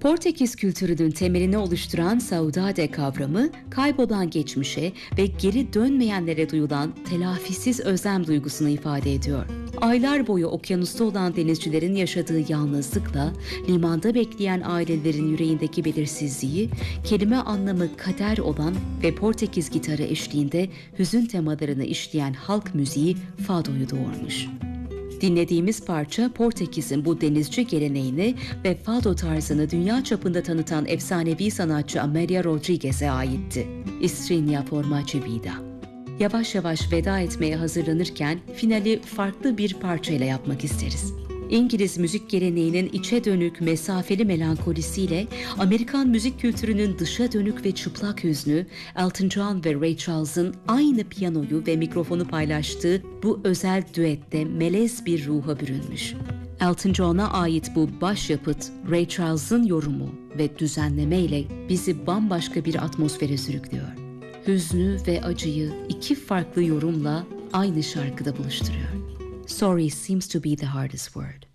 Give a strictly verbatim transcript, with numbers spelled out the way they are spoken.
Portekiz kültürünün temelini oluşturan saudade kavramı, kaybolan geçmişe ve geri dönmeyenlere duyulan telafisiz özlem duygusunu ifade ediyor. Aylar boyu okyanusta olan denizcilerin yaşadığı yalnızlıkla, limanda bekleyen ailelerin yüreğindeki belirsizliği, kelime anlamı kader olan ve Portekiz gitarı eşliğinde hüzün temalarını işleyen halk müziği fadoyu doğurmuş. Dinlediğimiz parça, Portekiz'in bu denizci geleneğini ve fado tarzını dünya çapında tanıtan efsanevi sanatçı Amália Rodriguez'e aitti. Estreña por más vida. Yavaş yavaş veda etmeye hazırlanırken finali farklı bir parçayla yapmak isteriz. İngiliz müzik geleneğinin içe dönük, mesafeli melankolisiyle Amerikan müzik kültürünün dışa dönük ve çıplak hüznü, Elton John ve Ray Charles'ın aynı piyanoyu ve mikrofonu paylaştığı bu özel düette melez bir ruha bürünmüş. Elton John'a ait bu başyapıt, Ray Charles'ın yorumu ve düzenlemeyle bizi bambaşka bir atmosfere sürüklüyor. Hüznü ve acıyı iki farklı yorumla aynı şarkıda buluşturuyor. Sorry seems to be the hardest word.